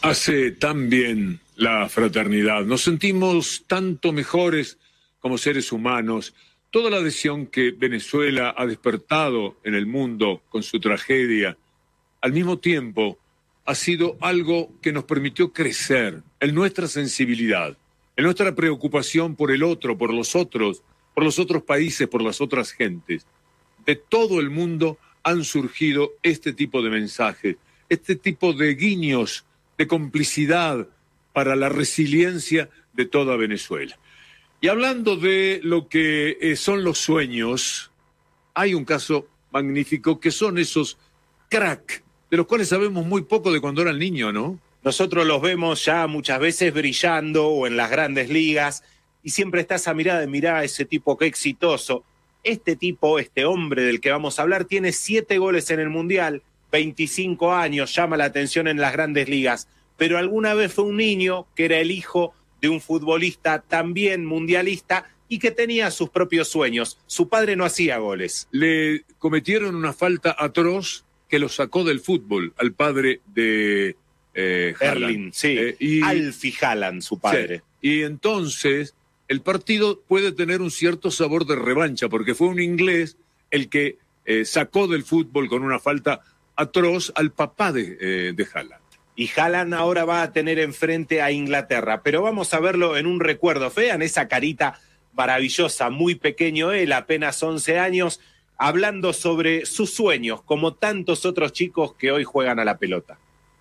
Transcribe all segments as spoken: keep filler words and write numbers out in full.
Hace tan bien la fraternidad. Nos sentimos tanto mejores como seres humanos. Toda la adhesión que Venezuela ha despertado en el mundo con su tragedia, al mismo tiempo, ha sido algo que nos permitió crecer en nuestra sensibilidad, en nuestra preocupación por el otro, por los otros, por los otros países, por las otras gentes. De todo el mundo han surgido este tipo de mensajes, este tipo de guiños de complicidad para la resiliencia de toda Venezuela. Y hablando de lo que eh, son los sueños, hay un caso magnífico que son esos crack, de los cuales sabemos muy poco de cuando eran niños, ¿no? Nosotros los vemos ya muchas veces brillando o en las grandes ligas y siempre está esa mirada de mirá a ese tipo qué exitoso. Este tipo, este hombre del que vamos a hablar, tiene siete goles en el Mundial, veinticinco años, llama la atención en las grandes ligas, pero alguna vez fue un niño que era el hijo de un futbolista también mundialista y que tenía sus propios sueños. Su padre no hacía goles. Le cometieron una falta atroz que lo sacó del fútbol al padre de eh, Erling, sí, eh, y, Alfie Haaland, su padre. Sí, y entonces el partido puede tener un cierto sabor de revancha, porque fue un inglés el que eh, sacó del fútbol con una falta atroz al papá de, eh, de Haaland. Y Haaland ahora va a tener enfrente a Inglaterra, pero vamos a verlo en un recuerdo. Vean esa carita maravillosa, muy pequeño él, apenas once años, hablando sobre sus sueños, como tantos otros chicos que hoy juegan a la pelota.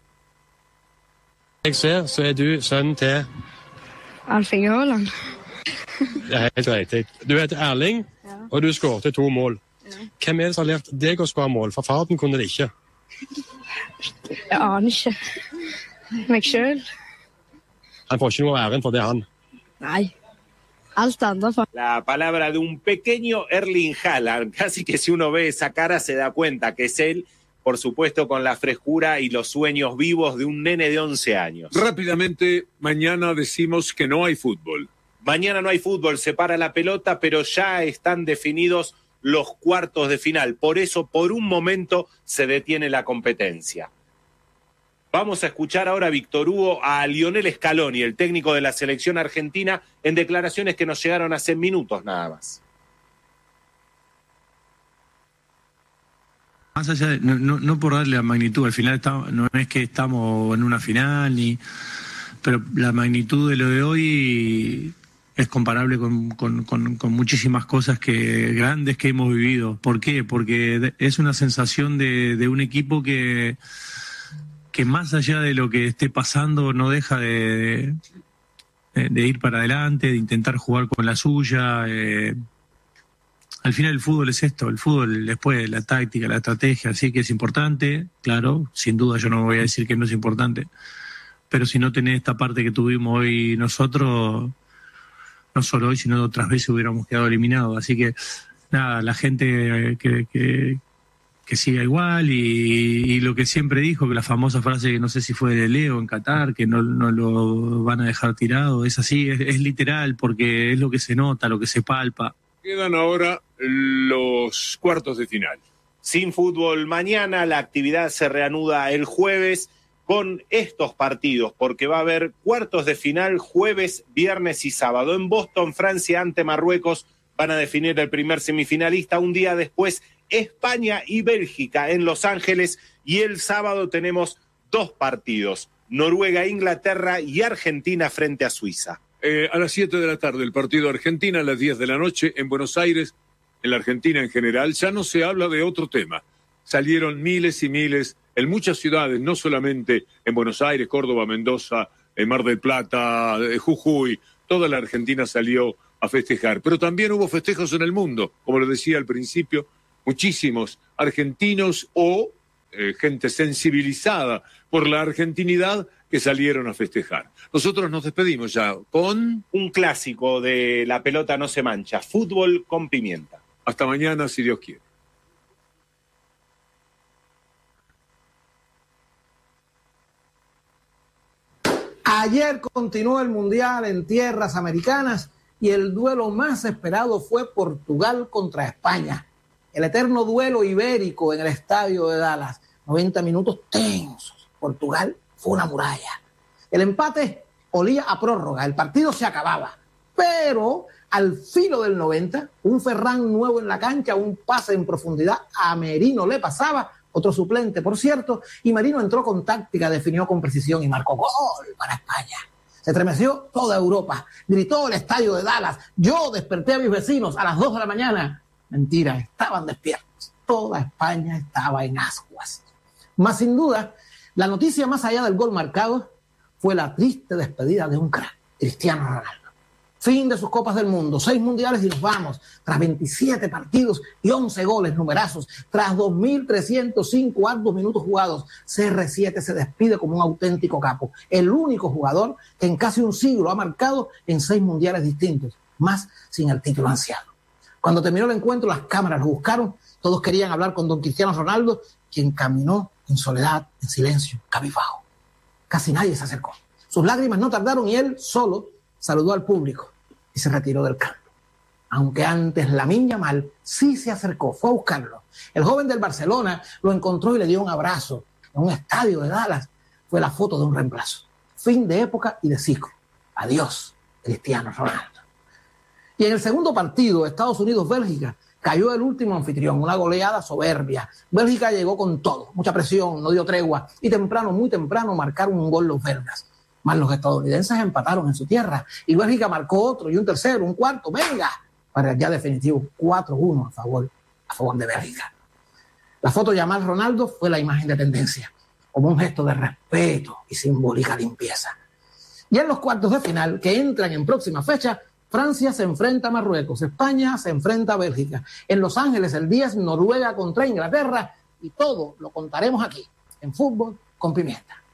Jeg ser, så er du sønnen til Alfie Haaland. Det er helt riktig. Du heter Erling, ja. Og du skårte to mål. Ja. Hvem er det som har lært deg å skåre mål? For faren kunne det ikke. Jeg aner ikke. Meg selv. Han får ikke noe æren for det, han. Nei. Alt andre for... La palabra de un pequeño Erling Haaland. Casi que si uno ve esa cara se da cuenta que es él, por supuesto con la frescura y los sueños vivos de un nene de once años. Rápidamente, mañana decimos que no hay fútbol. Mañana no hay fútbol, se para la pelota, pero ya están definidos los cuartos de final. Por eso, por un momento, se detiene la competencia. Vamos a escuchar ahora, Víctor Hugo, a Lionel Scaloni, el técnico de la selección argentina, en declaraciones que nos llegaron hace minutos nada más. Más allá de, no, no, no por darle la magnitud, al final estamos, no es que estamos en una final, ni, pero la magnitud de lo de hoy es comparable con, con, con, con muchísimas cosas que grandes que hemos vivido. ¿Por qué? Porque es una sensación de, de un equipo que, que más allá de lo que esté pasando no deja de, de, de ir para adelante, de intentar jugar con la suya. Eh, al final el fútbol es esto, el fútbol después la táctica, la estrategia, sí que es importante, claro, sin duda yo no voy a decir que no es importante, pero si no tenés esta parte que tuvimos hoy nosotros, no solo hoy, sino otras veces hubiéramos quedado eliminados. Así que, nada, la gente que, que, que siga igual y, y lo que siempre dijo, que la famosa frase que no sé si fue de Leo en Qatar, que no, no lo van a dejar tirado, es así, es, es literal, porque es lo que se nota, lo que se palpa. Quedan ahora los cuartos de final. Sin fútbol mañana, la actividad se reanuda el jueves con estos partidos, porque va a haber cuartos de final jueves, viernes y sábado. En Boston, Francia ante Marruecos van a definir el primer semifinalista. Un día después, España y Bélgica en Los Ángeles. Y el sábado tenemos dos partidos, Noruega, Inglaterra y Argentina frente a Suiza. Eh, a las siete de la tarde el partido Argentina, a las diez de la noche en Buenos Aires, en la Argentina en general. Ya no se habla de otro tema. Salieron miles y miles en muchas ciudades, no solamente en Buenos Aires, Córdoba, Mendoza, en Mar del Plata, Jujuy, toda la Argentina salió a festejar. Pero también hubo festejos en el mundo, como lo decía al principio, muchísimos argentinos o eh, gente sensibilizada por la argentinidad que salieron a festejar. Nosotros nos despedimos ya con... un clásico de La pelota no se mancha, fútbol con pimienta. Hasta mañana, si Dios quiere. Ayer continuó el Mundial en tierras americanas y el duelo más esperado fue Portugal contra España. El eterno duelo ibérico en el estadio de Dallas. noventa minutos tensos. Portugal fue una muralla. El empate olía a prórroga, el partido se acababa. Pero al filo del noventa, un Ferran nuevo en la cancha, un pase en profundidad, a Merino le pasaba, otro suplente, por cierto, y Merino entró con táctica, definió con precisión y marcó gol para España. Se estremeció toda Europa, gritó el estadio de Dallas. Yo desperté a mis vecinos a las dos de la mañana. Mentira, estaban despiertos. Toda España estaba en ascuas. Más sin duda, la noticia más allá del gol marcado fue la triste despedida de un crack, Cristiano Ronaldo. Fin de sus Copas del Mundo, seis mundiales y nos vamos. Tras veintisiete partidos y once goles numerazos, tras dos mil trescientos cinco arduos minutos jugados, C R siete se despide como un auténtico capo. El único jugador que en casi un siglo ha marcado en seis mundiales distintos, más sin el título ansiado. Cuando terminó el encuentro, las cámaras lo buscaron. Todos querían hablar con don Cristiano Ronaldo, quien caminó en soledad, en silencio, cabizbajo. Casi nadie se acercó. Sus lágrimas no tardaron y él solo saludó al público y se retiró del campo. Aunque antes Lamine Yamal sí se acercó, fue a buscarlo. El joven del Barcelona lo encontró y le dio un abrazo. En un estadio de Dallas fue la foto de un reemplazo. Fin de época y de ciclo. Adiós, Cristiano Ronaldo. Y en el segundo partido, Estados Unidos-Bélgica, cayó el último anfitrión, una goleada soberbia. Bélgica llegó con todo, mucha presión, no dio tregua, y temprano, muy temprano, marcaron un gol los belgas. Más los estadounidenses empataron en su tierra, y Bélgica marcó otro, y un tercero, un cuarto, venga, para el ya definitivo cuatro uno a favor, a favor de Bélgica. La foto de Yamal Ronaldo fue la imagen de tendencia, como un gesto de respeto y simbólica limpieza. Y en los cuartos de final, que entran en próxima fecha, Francia se enfrenta a Marruecos, España se enfrenta a Bélgica. En Los Ángeles el diez, Noruega contra Inglaterra, y todo lo contaremos aquí, en Fútbol con Pimienta.